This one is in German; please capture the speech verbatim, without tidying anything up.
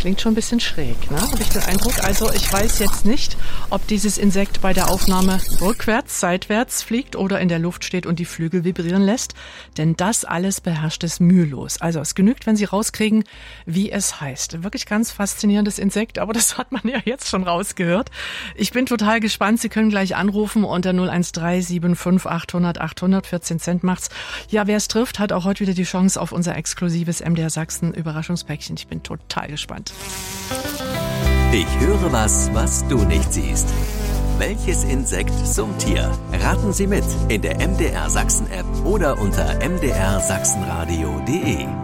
Klingt schon ein bisschen schräg, ne? Habe ich den Eindruck. Also ich weiß jetzt nicht, ob dieses Insekt bei der Aufnahme rückwärts, seitwärts fliegt oder in der Luft steht und die Flügel vibrieren lässt. Denn das alles beherrscht es mühelos. Also es genügt, wenn Sie rauskriegen, wie es heißt. Wirklich ganz faszinierendes Insekt, aber das hat man ja jetzt schon rausgehört. Ich bin total gespannt. Sie können gleich anrufen unter null eins drei sieben fünf achthundert achthundert, vierzehn Cent macht's. Ja, wer es trifft, hat auch heute wieder die Chance auf unser exklusives M D R Sachsen Überraschungspäckchen. Ich bin total gespannt. Ich höre was, was du nicht siehst. Welches Insekt summt hier? Raten Sie mit in der M D R Sachsen App oder unter m d r sachsenradio punkt d e.